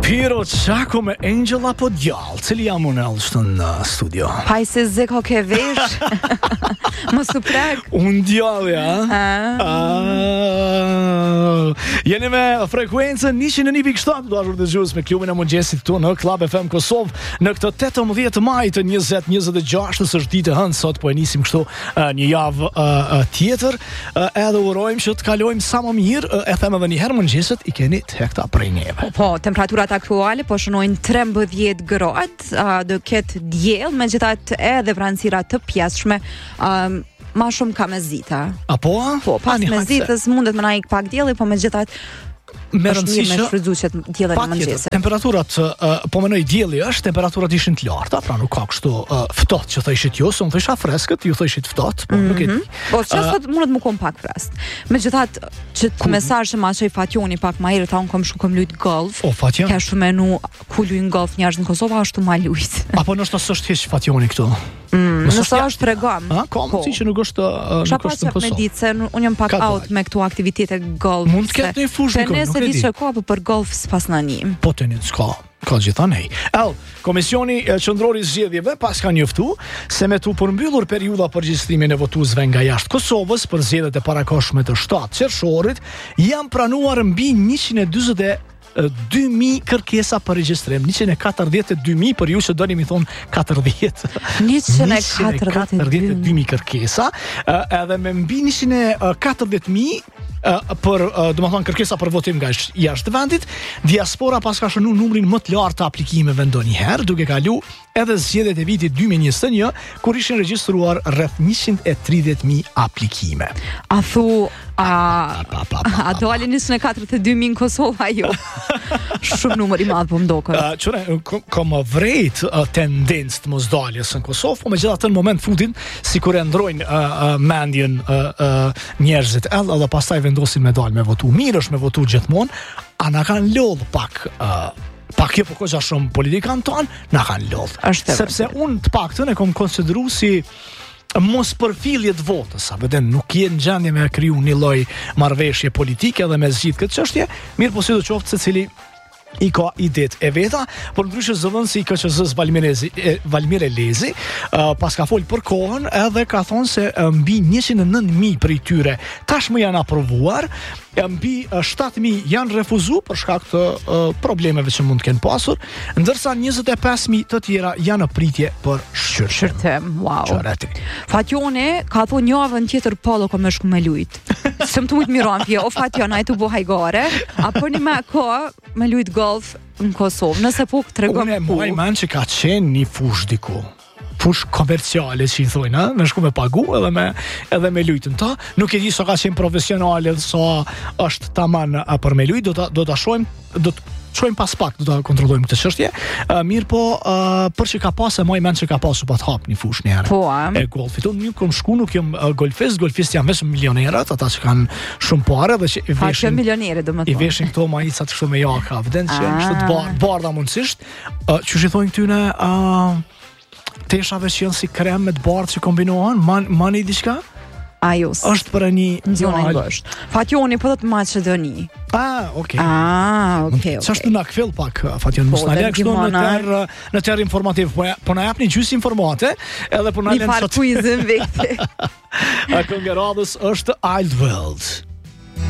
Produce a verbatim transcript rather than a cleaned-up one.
Piero Çako me Angel apo djallë, cili jam unë është në studio? Paj se zë ko ke vesh. Më su prek. Unë djallë, ja? Ah. Ah. Jeni me frekuencën njëqind e një pikë shtat, do ashur të gjus me klubin e mëngjesit tu në Club F M Kosovë në këtë tetëmbëdhjetë maj të njëzet njëzet e gjashtë, është ditë e hënë sot, po e nisim kështu uh, një javë uh, uh, tjetër, uh, edhe urojmë që të kalojmë sa më mirë, uh, e them edhe një herë mëngjeset i keni të hekta prej neve. Po, temperaturat aktuale po shënojnë trembëdhjetë gradë, uh, do ketë diell, megjithatë edhe vranësira të pjeshme, um, ma shumë ka me zita. Apo? Po, pas me zitës mundet më na ik pak dielli, po megjithatë me është mirë me shfrytzu që diellin e mëngjesit. Temperaturat, uh, po mënoj dielli është, temperaturat ishin të larta, pra nuk ka kështu uh, ftohtë që thëshit ju, se unë thësha freskët, ju thëshit ftohtë, po nuk e di. Po çfarë sot mundet më kom pak freskët. Megjithatë, që mesazh që ma shoj Fatjoni pak më herët, unë kam shumë kam lut golf. O Fatja? Ka shumë menu ku luajn golf njerëz në Kosovë, ashtu ma lujt. Apo nështë s'është hiç Fatjoni këtu? Mm, nëse është tregom. Ha, ka mundësi që nuk është uh, nuk është në Kosovë. Me ditë se unë jam pak out me këtu aktivitete golf. Mund të ketë një fushë nuk e di. Nëse ka për golf s'pas në një. Po të një s'ka. Ka gjithanej. El, Komisioni Qendror i Zgjedhjeve pas ka njoftu se me tu përmbyllur periudha për regjistrimin e votuesve nga jashtë Kosovës për zgjedhjet e parakohshme të shtatë qershorit, janë pranuar mbi njëqind e dyzet e dy mijë kërkesa për regjistrim, njëqind e katërdhjetë e dy mijë për ju që doni mi thon katërdhjetë. njëqind e katërdhjetë e dy mijë kërkesa, edhe me mbi njëqind e katërdhjetë mijë për, do të thonë, kërkesa për votim nga jashtë vendit, diaspora pas ka shënuar numrin më të lartë të aplikimeve ndonjëherë, duke kalu edhe zgjedhjet e vitit dy mijë e njëzet e një, kur ishin regjistruar rreth njëqind e tridhjetë mijë aplikime. A thu, a, a do alin njëqind e katërdhjetë e dy mijë në Kosovë, jo? Shumë numër i madh po mdokën. Uh, Qëre, ka më vrejt uh, tendencë të mos daljes në Kosovë, po me gjitha të në moment fundin, si kur e ndrojnë uh, uh, mendjen uh, uh, njerëzit edhe dhe pastaj vendosin me dalë me votu. Mirë është me votu gjithmonë, a na kanë lodhë pak... Uh, pak jo po koqa shumë politikan tonë, na kanë lodhë. Sepse unë të pak të ne kom konsideru si mos përfillje të votës, a veden nuk je në gjendje me kriju një lloj marrëveshje politike dhe me zgjidh këtë çështje, mirë po si do qoftë se cili i ka idet e veta, por ndryshe zëvendësi i K Q Z-s Valmir Elezi uh, pas ka fol për kohën edhe ka thonë se uh, mbi njëqind e nëntë mijë prej tyre tashmë janë aprovuar, mbi uh, shtatë mijë janë refuzuar për shkak të uh, problemeve që mund të kenë pasur, ndërsa njëzet e pesë mijë të tjera janë në pritje për shqyrtim. Shqyrtim, wow. Qëreti. Fatjoni ka thonë javën tjetër polo ka më shku me lujt. Se më të mujtë miron pje, o Fatjona e të bu hajgare, apo një me ko me lujt golf në Kosovë, nëse po të regëm Unë e maj men që ka qenë një fush diku, fush komerciale që i thojnë, me shku me pagu edhe me, edhe me lujtën ta, nuk e di sa ka qenë profesionale, sa është taman për me lujt, do ta, do ta shojmë, do të shojmë pas pak, do ta kontrollojmë këtë çështje. Uh, mirë po, uh, për që ka pasë, maj men që ka pasë pa të hap një fush një herë. Po, am. E golfit. Unë nuk kom shku, nuk jam uh, golfist, golfist janë vetëm milionerët, ata që kanë shumë parë dhe që i veshin milionere, do më thonë. I veshin këto majicat kështu me jaka, vden që janë kështu të bar, bardha mundësisht. Uh, që shi thonë këtyne uh, teshave që janë si krem me të bardhë që kombinohen, man, mani diçka? Ajus. Është për një nxjona i ngosht. Fatjoni po do të Maqedoni. Ah, okay. Ah, okay, okay. Çfarë na kthell pak Fatjon mos na lë këtu në terr në terr informativ, po po na japni gjysmë informate, edhe po na lën sot. Një far kuizën vetë. A këngë radhës është Wild World.